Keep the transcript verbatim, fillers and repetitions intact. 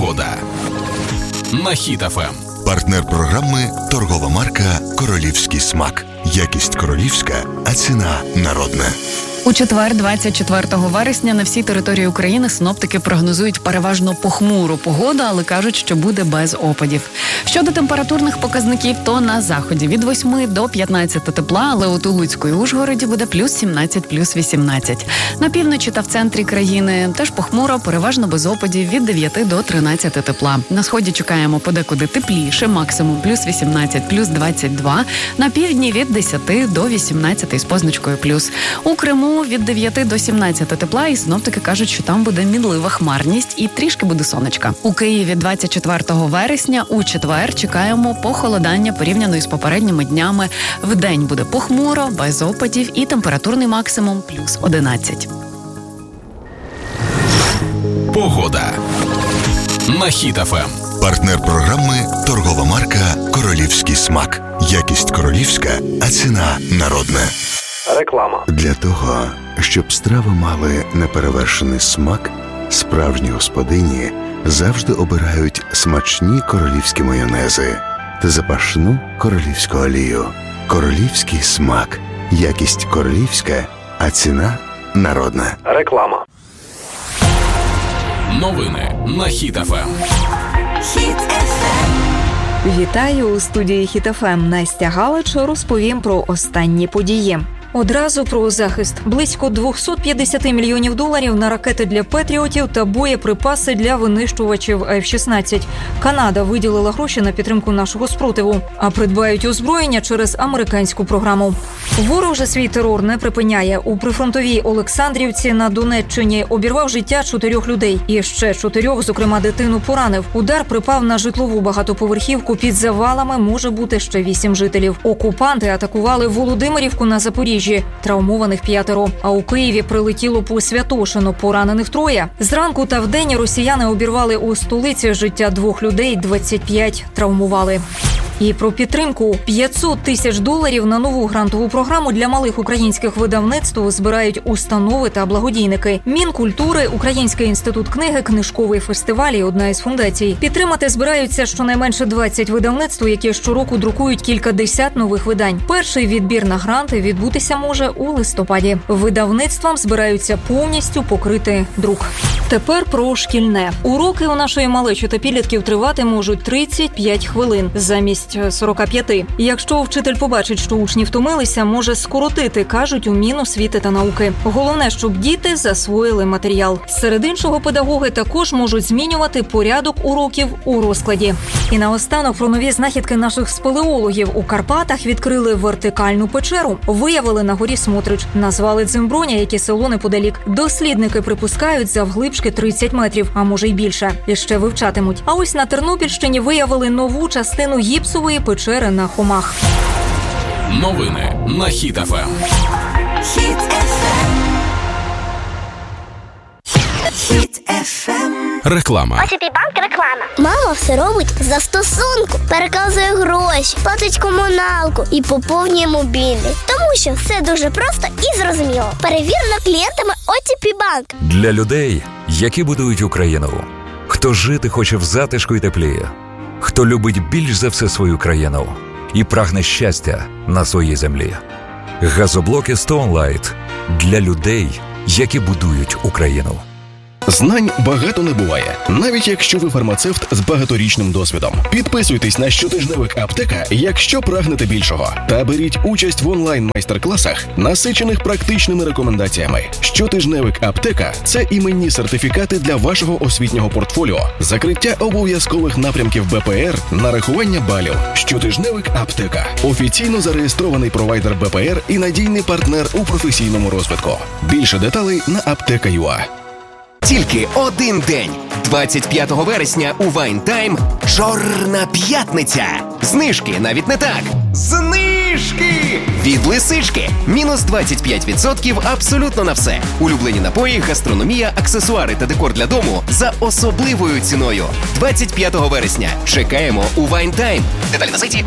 Погода на Хіт еф ем. Партнер програми – торгова марка «Королівський смак». Якість королівська, а ціна народна. У четвер, двадцять четвертого вересня, на всій території України синоптики прогнозують переважно похмуру погоду, але кажуть, що буде без опадів. Щодо температурних показників, то на заході від восьми до п'ятнадцяти тепла, але у Луцьку і Ужгороді буде плюс сімнадцять, плюс вісімнадцять. На півночі та в центрі країни теж похмуро, переважно без опадів від дев'яти до тринадцяти тепла. На сході чекаємо подекуди тепліше, максимум плюс вісімнадцять, плюс двадцять два. На півдні від десяти до вісімнадцяти з позначкою плюс. У Криму від дев'яти до сімнадцяти тепла, і синоптики кажуть, що там буде мінлива хмарність і трішки буде сонечка. У Києві двадцять четвертого вересня у четвер чекаємо похолодання порівняно із попередніми днями. Вдень буде похмуро, без опадів і температурний максимум плюс одинадцять. Погода на Хіт еф ем. Партнер програми – торгова марка «Королівський смак». Якість королівська, а ціна народна. Реклама. Для того, щоб страви мали неперевершений смак, справжні господині завжди обирають смачні королівські майонези та запашну королівську олію. Королівський смак. Якість королівська, а ціна народна. Реклама. Новини на Хіт еф ем. Хіт еф ем. Вітаю у студії Хіт еф ем. Настя Галич розповім про останні події. Одразу про захист. Близько двісті п'ятдесят мільйонів доларів на ракети для Петріотів та боєприпаси для винищувачів еф шістнадцять. Канада виділила гроші на підтримку нашого спротиву, а придбають озброєння через американську програму. Ворог же свій терор не припиняє. У прифронтовій Олександрівці на Донеччині обірвав життя чотирьох людей. І ще чотирьох, зокрема дитину, поранив. Удар припав на житлову багатоповерхівку. Під завалами може бути ще вісім жителів. Окупанти атакували Володимирівку на Запоріжжі. Травмованих п'ятеро. А у Києві прилетіло по Святошину, поранених троє. Зранку та вдень росіяни обірвали у столиці життя двох людей, двадцять п'ять травмували. І про підтримку. п'ятсот тисяч доларів на нову грантову програму для малих українських видавництв збирають установи та благодійники. Мінкультури, Український інститут книги, книжковий фестиваль і одна із фундацій. Підтримати збираються щонайменше двадцять видавництв, які щороку друкують кількадесят нових видань. Перший відбір на гранти відбутися може у листопаді. Видавництвам збираються повністю покрити друк. Тепер про шкільне. Уроки у нашої малечі та підлітків тривати можуть тридцять п'ять хвилин замість сорок п'ять. Якщо вчитель побачить, що учні втомилися, може скоротити, кажуть у Міносвіти та науки. Головне, щоб діти засвоїли матеріал. Серед іншого, педагоги також можуть змінювати порядок уроків у розкладі. І наостанок про нові знахідки наших спелеологів. У Карпатах відкрили вертикальну печеру. Виявили на горі Смотрич. Назвали Дземброня, яке село неподалік. Дослідники припускають завглибшки тридцять метрів, а може й більше. І ще вивчатимуть. А ось на Тернопільщині виявили нову частину гіпсової печери на Хомах. Новини на Хіт еф ем. Хіт еф ем. Хіт еф ем. Реклама. о те пі Банк реклама. Мама все робить за стосунку. Переказує гроші, платить комуналку і поповнює мобільний. Тому що все дуже просто і зрозуміло. Перевірено клієнтами о те пі Банк. Для людей, які будують Україну. Хто жити хоче в затишку і теплі. Хто любить більш за все свою країну і прагне щастя на своїй землі. Газоблоки Stone Light для людей, які будують Україну. Знань багато не буває, навіть якщо ви фармацевт з багаторічним досвідом. Підписуйтесь на щотижневик «Аптека», якщо прагнете більшого. Та беріть участь в онлайн-майстер-класах, насичених практичними рекомендаціями. Щотижневик «Аптека» – це іменні сертифікати для вашого освітнього портфоліо, закриття обов'язкових напрямків Бе Пе Ер, нарахування балів. Щотижневик «Аптека» – офіційно зареєстрований провайдер Бе Пе Ер і надійний партнер у професійному розвитку. Більше деталей на аптека крапка ю а. Тільки один день. двадцять п'ятого вересня у Wine Time Чорна п'ятниця. Знижки навіть не так. Знижки! Від Лисички. Мінус двадцять п'ять відсотків абсолютно на все. Улюблені напої, гастрономія, аксесуари та декор для дому за особливою ціною. двадцять п'ятого вересня. Чекаємо у Wine Time. Деталі на сайті